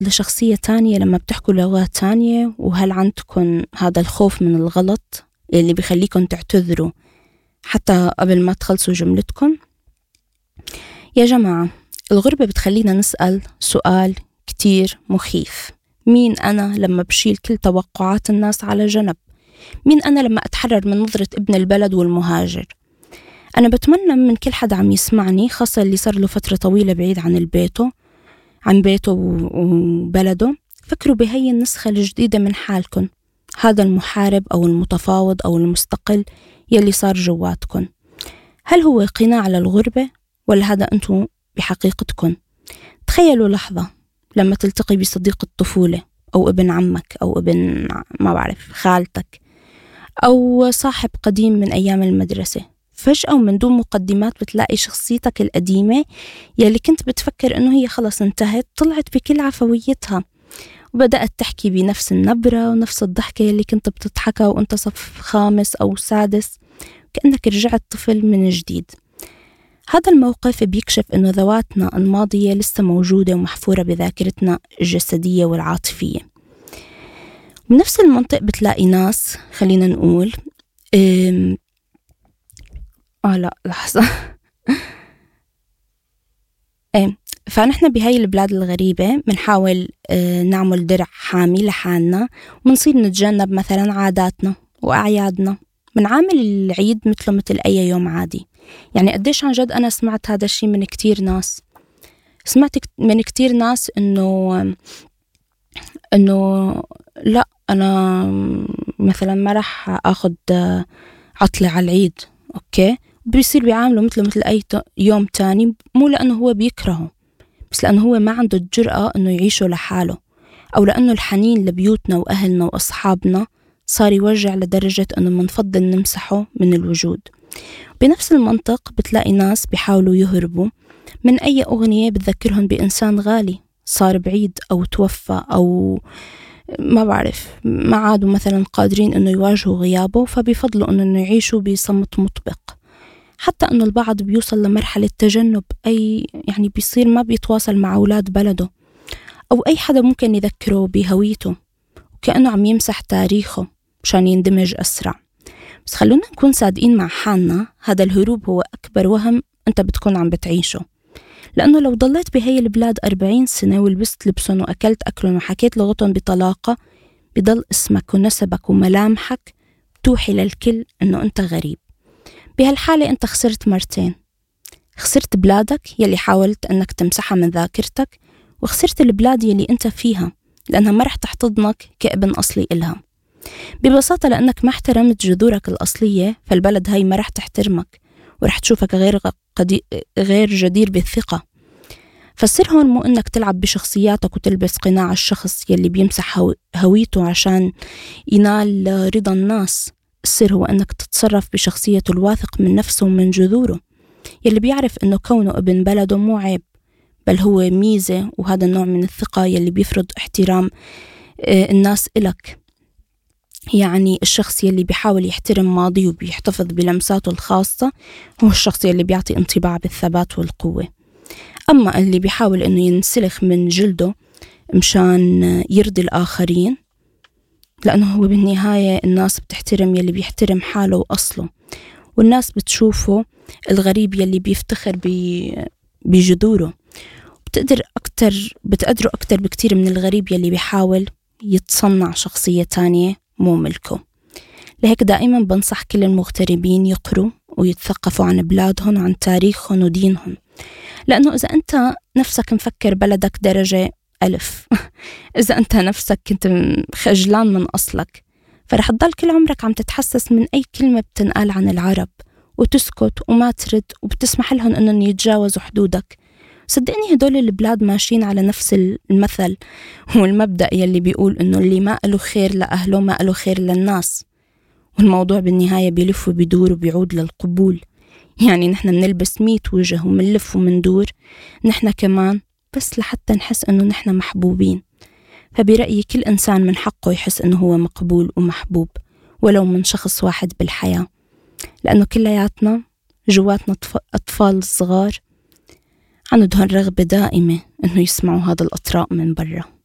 لشخصية تانية لما بتحكوا لغات تانية؟ وهل عندكم هذا الخوف من الغلط اللي بيخليكم تعتذروا حتى قبل ما تخلصوا جملتكم؟ يا جماعة، الغربة بتخلينا نسأل سؤال كتير مخيف: مين أنا لما بشيل كل توقعات الناس على جنب؟ مين أنا لما أتحرر من نظرة ابن البلد والمهاجر؟ أنا بتمنى من كل حدا عم يسمعني، خاصة اللي صار له فترة طويلة بعيد عن بيته وبلده، فكروا بهي النسخة الجديدة من حالكم، هذا المحارب أو المتفاوض أو المستقل يلي صار جواتكم. هل هو قناع على الغربة ولا هذا أنتم بحقيقتكم؟ تخيلوا لحظة لما تلتقي بصديق الطفولة أو ابن عمك أو ابن ما بعرف خالتك أو صاحب قديم من أيام المدرسة، فجأة ومن دون مقدمات بتلاقي شخصيتك القديمة يلي كنت بتفكر إنه هي خلص انتهت طلعت بكل عفويتها، وبدأت تحكي بنفس النبرة ونفس الضحكة يلي كنت بتضحكها وانت صف 5 أو 6، كأنك رجعت طفل من جديد. هذا الموقف بيكشف إنه ذواتنا الماضية لسه موجودة ومحفورة بذاكرتنا الجسدية والعاطفية. بنفس المنطق بتلاقي ناس، خلينا نقول لا لحظة فنحن بهاي البلاد الغريبة منحاول نعمل درع حامي لحالنا، ونصير نتجنب مثلا عاداتنا وأعيادنا، منعامل العيد مثله مثل أي يوم عادي. يعني قديش عن جد أنا سمعت هذا الشيء من كتير ناس، سمعت من كتير ناس إنه لا أنا مثلا ما رح أخذ عطلة على العيد، أوكي، بيصير بيعامله مثل أي يوم تاني، مو لأنه هو بيكرهه، بس لأنه هو ما عنده الجرأة إنه يعيشه لحاله، أو لأنه الحنين لبيوتنا وأهلنا وأصحابنا صار يوجع لدرجة إنه منفضل نمسحه من الوجود. بنفس المنطق بتلاقي ناس بيحاولوا يهربوا من أي أغنية بتذكرهم بإنسان غالي صار بعيد أو توفى، أو ما بعرف ما عادوا مثلا قادرين إنه يواجهوا غيابه، فبيفضلوا إنه يعيشوا بصمت مطبق. حتى إنه البعض بيوصل لمرحلة تجنب يعني بيصير ما بيتواصل مع أولاد بلده أو أي حدا ممكن يذكره بهويته، وكأنه عم يمسح تاريخه مشان يندمج أسرع. بس خلونا نكون صادقين مع حالنا، هذا الهروب هو أكبر وهم أنت بتكون عم بتعيشه، لأنه لو ضليت بهاي البلاد 40 سنة ولبست لبسهم وأكلت أكلهم وحكيت لغتهم بطلاقة، بضل اسمك ونسبك وملامحك توحي للكل أنه أنت غريب. بهالحالة أنت خسرت مرتين: خسرت بلادك يلي حاولت أنك تمسحها من ذاكرتك، وخسرت البلاد يلي أنت فيها لأنها ما رح تحتضنك كابن أصلي إلها. ببساطة لأنك ما احترمت جذورك الأصلية، فالبلد هاي ما رح تحترمك ورح تشوفك غير جدير بالثقة. فالسر هون مو أنك تلعب بشخصياتك وتلبس قناع الشخص يلي بيمسح هويته عشان ينال رضا الناس. السر هو أنك تتصرف بشخصيته الواثق من نفسه ومن جذوره، يلي بيعرف أنه كونه ابن بلده مو عيب، بل هو ميزة، وهذا النوع من الثقة يلي بيفرض احترام الناس إلك. يعني الشخص يلي بيحاول يحترم ماضيه وبيحتفظ بلمساته الخاصة هو الشخص يلي بيعطي انطباع بالثبات والقوة. أما اللي بيحاول أنه ينسلخ من جلده مشان يرضي الآخرين، لأنه هو بالنهاية الناس بتحترم يلي بيحترم حاله وأصله، والناس بتشوفه الغريب يلي بيفتخر بجذوره، بتقدره أكتر بكتير من الغريب يلي بيحاول يتصنع شخصية تانية مو ملكه. لهيك دائما بنصح كل المغتربين يقروا ويتثقفوا عن بلادهم وعن تاريخهم ودينهم، لأنه إذا أنت نفسك مفكر بلدك درجة 1000 إذا أنت نفسك كنت خجلان من أصلك، فرح تضل كل عمرك عم تتحسس من أي كلمة بتنقال عن العرب وتسكت وما ترد وبتسمح لهم أنهم يتجاوزوا حدودك. صدقني هدول البلاد ماشيين على نفس المثل والمبدأ يلي بيقول إنه اللي ما له خير لأهله ما له خير للناس، والموضوع بالنهاية بيلف وبيدور وبيعود للقبول. يعني نحن منلبس 100 وجه ومنلف ومندور نحن كمان، بس لحتى نحس إنه نحن محبوبين. فبرأيي كل إنسان من حقه يحس إنه هو مقبول ومحبوب، ولو من شخص واحد بالحياة، لأنه كلياتنا جواتنا أطفال صغار عندهم رغبة دائمة إنه يسمعوا هذا الأطراء من برا.